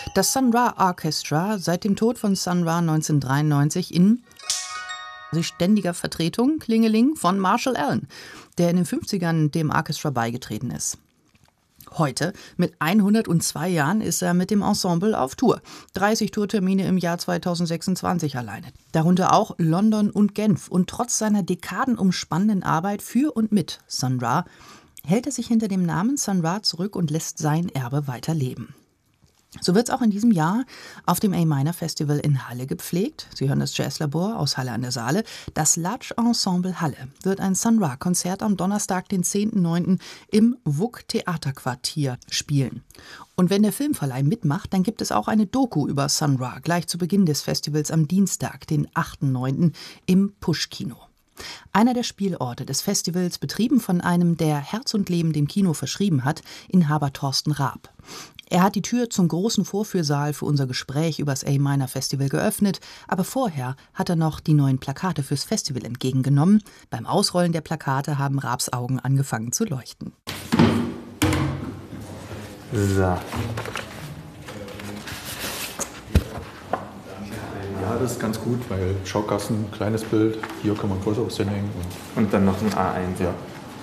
Das Sun Ra Orchestra, seit dem Tod von Sun Ra 1993 in ständiger Vertretung, Klingeling, von Marshall Allen, der in den 50ern dem Orchestra beigetreten ist. Heute, mit 102 Jahren, ist er mit dem Ensemble auf Tour. 30 Tourtermine im Jahr 2026 alleine. Darunter auch London und Genf. Und trotz seiner dekadenumspannenden Arbeit für und mit Sun Ra hält er sich hinter dem Namen Sun Ra zurück und lässt sein Erbe weiterleben. So wird es auch in diesem Jahr auf dem A-Minor Festival in Halle gepflegt. Sie hören das Jazzlabor aus Halle an der Saale. Das Latsch Ensemble Halle wird ein Sun Ra-Konzert am Donnerstag, den 10.09. im WUK Theaterquartier spielen. Und wenn der Filmverleih mitmacht, dann gibt es auch eine Doku über Sun Ra gleich zu Beginn des Festivals am Dienstag, den 8.09. im Push-Kino. Einer der Spielorte des Festivals, betrieben von einem, der Herz und Leben dem Kino verschrieben hat, Inhaber Thorsten Raab. Er hat die Tür zum großen Vorführsaal für unser Gespräch über das A-Minor Festival geöffnet, aber vorher hat er noch die neuen Plakate fürs Festival entgegengenommen. Beim Ausrollen der Plakate haben Raabs Augen angefangen zu leuchten. So. Ja, das ist ganz gut, weil Schaukasten, kleines Bild, hier kann man größer aussehen. Und dann noch ein A1. Ja.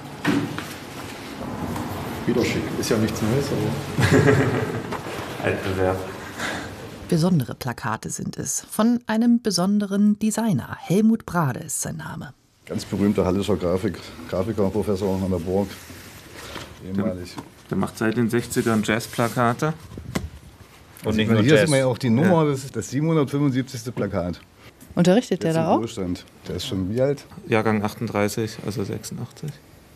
Wieder schick. Ist ja nichts Neues, aber Altbewerb. Besondere Plakate sind es. Von einem besonderen Designer. Helmut Brade ist sein Name. Ganz berühmter hallischer Grafiker, Professor an der Burg. Ehemalig. Der macht seit den 60ern Jazzplakate. Und nicht nur hier Jazz. Sieht man ja auch die Nummer, das ist das 775. Plakat. Unterrichtet der da auch? Ruhestand. Der ist schon wie alt? Jahrgang 38, also 86.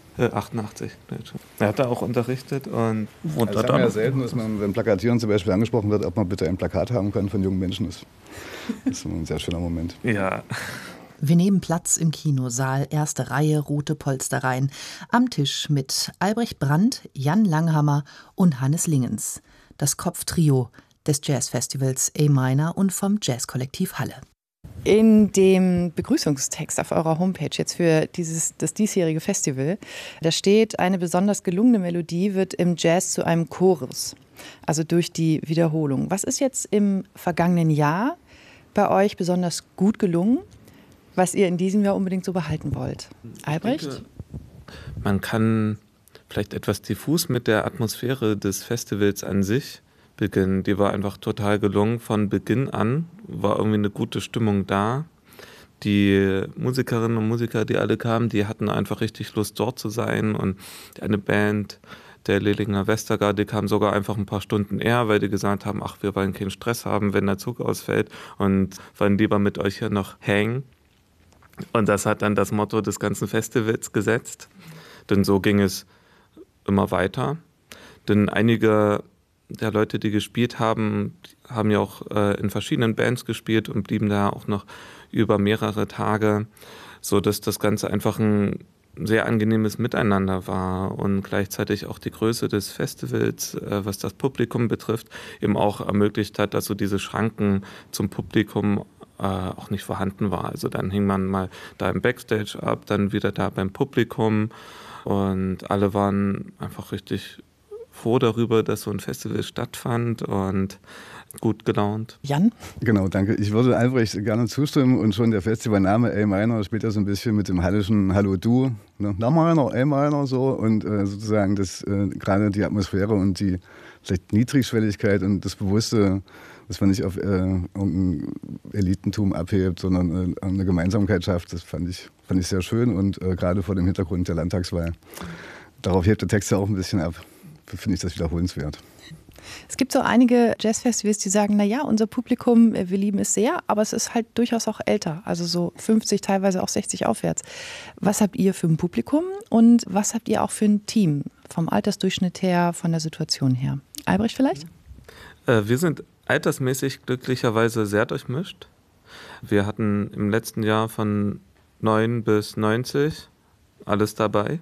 88. Er hat da auch unterrichtet. Und das ist ja selten, dass man, wenn Plakatieren zum Beispiel angesprochen wird, ob man bitte ein Plakat haben kann von jungen Menschen. Das ist ein sehr schöner Moment. Ja. Wir nehmen Platz im Kinosaal, erste Reihe, rote Polstereien. Am Tisch mit Albrecht Brandt, Jan Langhammer und Hannes Lingens. Das Kopftrio des Jazzfestivals A-Minor und vom Jazzkollektiv Halle. In dem Begrüßungstext auf eurer Homepage jetzt für das diesjährige Festival, da steht, eine besonders gelungene Melodie wird im Jazz zu einem Chorus, also durch die Wiederholung. Was ist jetzt im vergangenen Jahr bei euch besonders gut gelungen, was ihr in diesem Jahr unbedingt so behalten wollt? Albrecht? Denke, man kann vielleicht etwas diffus mit der Atmosphäre des Festivals an sich beginnen. Die war einfach total gelungen von Beginn an, war irgendwie eine gute Stimmung da. Die Musikerinnen und Musiker, die alle kamen, die hatten einfach richtig Lust, dort zu sein. Und eine Band, der Lehlinger Westergaard, die kam sogar einfach ein paar Stunden eher, weil die gesagt haben, ach, wir wollen keinen Stress haben, wenn der Zug ausfällt und wollen lieber mit euch hier noch hängen. Und das hat dann das Motto des ganzen Festivals gesetzt. Denn so ging es immer weiter. Denn einige der Leute, die gespielt haben, haben ja auch in verschiedenen Bands gespielt und blieben da auch noch über mehrere Tage, sodass das Ganze einfach ein sehr angenehmes Miteinander war und gleichzeitig auch die Größe des Festivals, was das Publikum betrifft, eben auch ermöglicht hat, dass so diese Schranken zum Publikum auch nicht vorhanden war. Also dann hing man mal da im Backstage ab, dann wieder da beim Publikum und alle waren einfach richtig froh darüber, dass so ein Festival stattfand und gut gelaunt. Jan? Genau, danke. Ich würde Albrecht gerne zustimmen und schon der Festivalname A-Minor spielt ja so ein bisschen mit dem hallischen Hallo Du, ne? A-Minor so und sozusagen das gerade die Atmosphäre und die vielleicht Niedrigschwelligkeit und das Bewusste, dass man nicht auf irgendein Elitentum abhebt, sondern eine Gemeinsamkeit schafft, das fand ich sehr schön und gerade vor dem Hintergrund der Landtagswahl. Darauf hebt der Text ja auch ein bisschen ab. Finde ich das wiederholenswert. Es gibt so einige Jazzfestivals, die sagen, naja, unser Publikum, wir lieben es sehr, aber es ist halt durchaus auch älter, also so 50, teilweise auch 60 aufwärts. Was habt ihr für ein Publikum und was habt ihr auch für ein Team, vom Altersdurchschnitt her, von der Situation her? Albrecht vielleicht? Wir sind altersmäßig glücklicherweise sehr durchmischt. Wir hatten im letzten Jahr von 9 bis 90 alles dabei.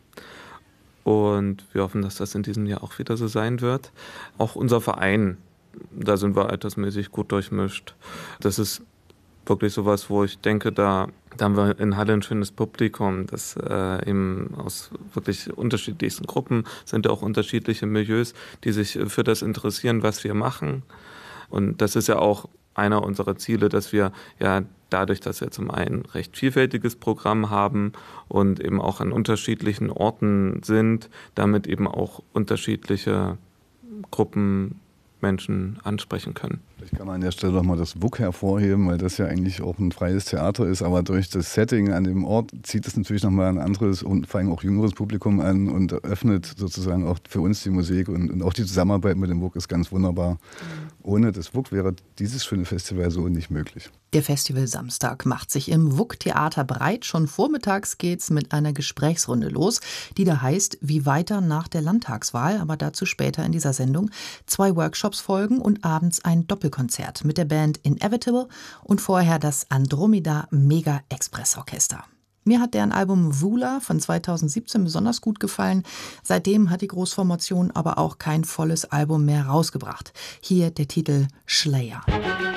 Und wir hoffen, dass das in diesem Jahr auch wieder so sein wird. Auch unser Verein, da sind wir altersmäßig gut durchmischt. Das ist wirklich sowas, wo ich denke, da haben wir in Halle ein schönes Publikum, das eben aus wirklich unterschiedlichsten Gruppen sind, auch unterschiedliche Milieus, die sich für das interessieren, was wir machen. Und das ist ja auch einer unserer Ziele, dass wir ja dadurch, dass wir zum einen recht vielfältiges Programm haben und eben auch an unterschiedlichen Orten sind, damit eben auch unterschiedliche Gruppen Menschen ansprechen können. Vielleicht kann man an der Stelle nochmal das WUK hervorheben, weil das ja eigentlich auch ein freies Theater ist, aber durch das Setting an dem Ort zieht es natürlich nochmal ein anderes und vor allem auch jüngeres Publikum an und öffnet sozusagen auch für uns die Musik und auch die Zusammenarbeit mit dem WUK ist ganz wunderbar. Ohne das WUK wäre dieses schöne Festival so nicht möglich. Der Festival Samstag macht sich im WUK-Theater breit. Schon vormittags geht's mit einer Gesprächsrunde los, die da heißt, wie weiter nach der Landtagswahl, aber dazu später in dieser Sendung. 2 Workshops folgen und abends ein Doppelkonzert mit der Band Inevitable und vorher das Andromeda Mega Express Orchester. Mir hat deren Album Vula von 2017 besonders gut gefallen. Seitdem hat die Großformation aber auch kein volles Album mehr rausgebracht. Hier der Titel Schlayer.